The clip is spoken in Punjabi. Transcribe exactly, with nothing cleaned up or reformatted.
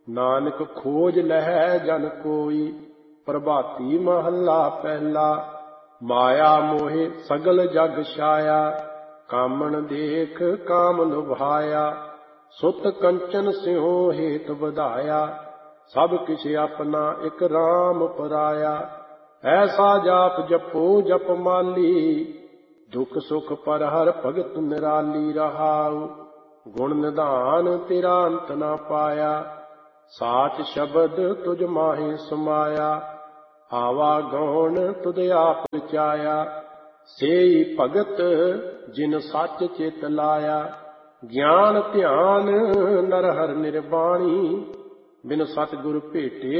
ਨਾਨਕ ਖੋਜ ਲਹੈ ਜਨ ਕੋਈ। ਪ੍ਰਭਾਤੀ ਮਹੱਲਾ ਪਹਿਲਾ। ਮਾਇਆ ਮੋਹਿ ਸਗਲ ਜਗ ਛਾਇਆ, ਕਾਮਣ ਦੇਖ ਕਾਮ ਲੁਭਾਇਆ। ਸੁਤ ਕੰਚਨ ਸਿਉ ਹੇਤ ਵਧਾਇਆ, ਸਭ ਕਿਛ ਆਪਣਾ ਇਕ ਰਾਮ ਪਰਾਇਆ। ਐਸਾ ਜਾਪ ਜਪੋ ਜਪ ਮਾਲੀ, ਦੁਖ ਸੁਖ ਪਰ ਹਰ ਭਗਤ ਨਿਰਾਲੀ। ਰਹਾਉ ਗੁਣ ਨਿਧਾਨ ਤੇਰਾ ਅੰਤ ਨਾ ਪਾਇਆ, ਸਾਚ ਸ਼ਬਦ ਤੁਝ ਮਾਹੇ ਸਮਾਇਆ। ਆਵਾ ਗੌਣ ਤੁਧ ਆਪ ਰਚਾਇਆ, ਸੇਈ ਭਗਤ ਜਿਨ ਸੱਚ ਚਿਤ ਲਾਇਆ। ਗਿਆਨ ਧਿਆਨ ਨਰ ਹਰਿ ਨਿਰਬਾਣੀ, ਬਿਨ ਸਤਿਗੁਰ ਭੇਟੇ